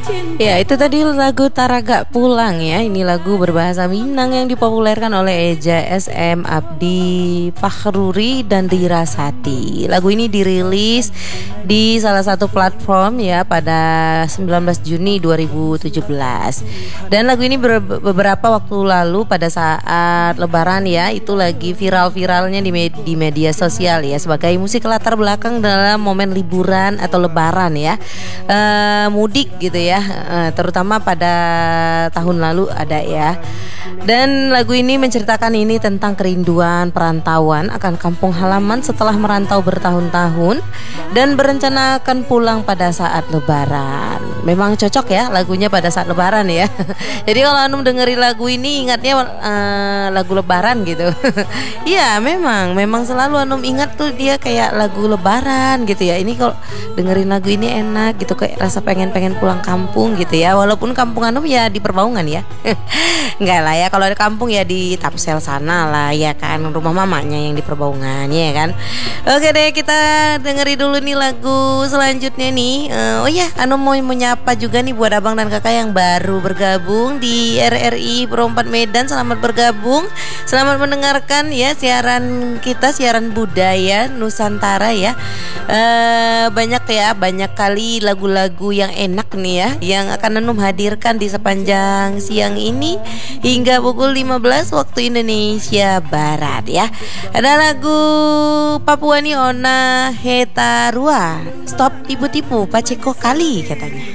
Ya, itu tadi lagu Taraga Pulang ya. Ini lagu berbahasa Minang yang dipopulerkan oleh Eja SM, Abdi Fakhruri dan Rira Sati. Lagu ini dirilis di salah satu platform ya pada 19 Juni 2017. Dan lagu ini beberapa waktu lalu pada saat Lebaran ya, itu lagi viral-viralnya di media sosial ya, sebagai musik latar belakang dalam momen liburan atau Lebaran ya, mudik gitu ya. Terutama pada tahun lalu ada ya. Dan lagu ini menceritakan ini tentang kerinduan perantauan akan kampung halaman setelah merantau bertahun-tahun dan berencana akan pulang pada saat Lebaran. Memang cocok ya lagunya pada saat Lebaran ya. Jadi kalau Anum dengerin lagu ini ingatnya lagu Lebaran gitu. Iya, memang selalu Anum ingat tuh dia kayak lagu Lebaran gitu ya. Ini kalau dengerin lagu ini enak gitu, kayak rasa pengen pulang kampung gitu ya. Walaupun kampung Anum ya di Perbaungan ya. Enggak lah ya, kalau di kampung ya di Tapsel sana lah ya kan, rumah mamanya yang di Perbaungan ya kan. Oke deh, kita dengerin dulu nih lagu selanjutnya nih. Oh ya, Anum mau menyapa juga nih buat abang dan kakak yang baru bergabung di RRI Pro 4 Medan. Selamat bergabung, selamat mendengarkan ya siaran kita, siaran budaya Nusantara ya. Banyak kali lagu-lagu yang enak nih ya, yang akan Anum hadirkan di sepanjang siang ini hingga pukul 15 waktu Indonesia Barat ya. Ada lagu Papua nih, Ona Hetarua, Stop Tipu-tipu Paceko Kali katanya.